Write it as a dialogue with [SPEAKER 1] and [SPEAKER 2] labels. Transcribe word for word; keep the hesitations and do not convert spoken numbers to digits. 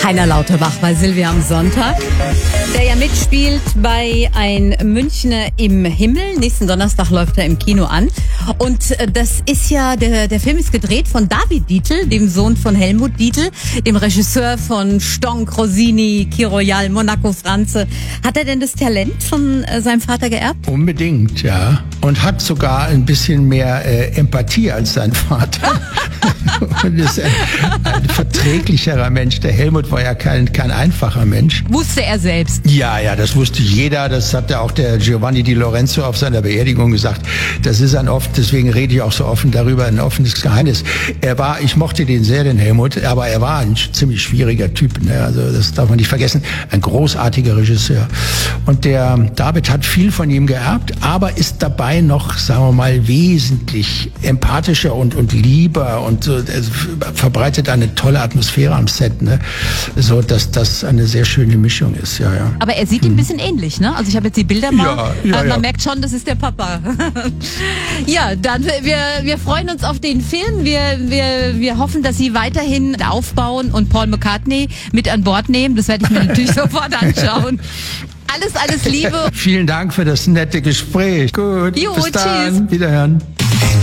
[SPEAKER 1] Heiner Lauterbach bei Silvia am Sonntag, der ja mitspielt bei Ein Münchner im Himmel. Nächsten Donnerstag läuft er im Kino an. Und das ist ja, der, der Film ist gedreht von David Dietl, dem Sohn von Helmut Dietl, dem Regisseur von Stonk, Rossini, Key Royal, Monaco, Franze. Hat er denn das Talent von äh, seinem Vater geerbt?
[SPEAKER 2] Unbedingt, ja. Und hat sogar ein bisschen mehr äh, Empathie als sein Vater. Und ist ein, ein verträglicherer Mensch. Der Helmut war ja kein, kein einfacher Mensch.
[SPEAKER 1] Wusste er selbst?
[SPEAKER 2] Ja, ja, das wusste jeder. Das hat ja auch der Giovanni Di Lorenzo auf seiner Beerdigung gesagt. Das ist ein oft, deswegen rede ich auch so offen darüber, ein offenes Geheimnis. Er war, ich mochte den sehr, den Helmut, aber er war ein ziemlich schwieriger Typ. Ne? Also das darf man nicht vergessen. Ein großartiger Regisseur. Und der David hat viel von ihm geerbt, aber ist dabei noch, sagen wir mal, wesentlich empathischer und, und lieber und so, verbreitet eine tolle Atmosphäre am Set, ne? So, dass das eine sehr schöne Mischung ist, ja, ja.
[SPEAKER 1] Aber er sieht ihm ein bisschen ähnlich, ne? Also ich habe jetzt die Bilder mal,
[SPEAKER 2] ja, ja,
[SPEAKER 1] man
[SPEAKER 2] ja.
[SPEAKER 1] merkt schon, das ist der Papa. Ja, dann, wir, wir freuen uns auf den Film, wir, wir, wir hoffen, dass Sie weiterhin aufbauen und Paul McCartney mit an Bord nehmen, das werde ich mir natürlich sofort anschauen. Alles, alles Liebe.
[SPEAKER 2] Vielen Dank für das nette Gespräch. Gut,
[SPEAKER 1] Jo,
[SPEAKER 2] bis dann.
[SPEAKER 1] tschüss.
[SPEAKER 2] Wiederhören.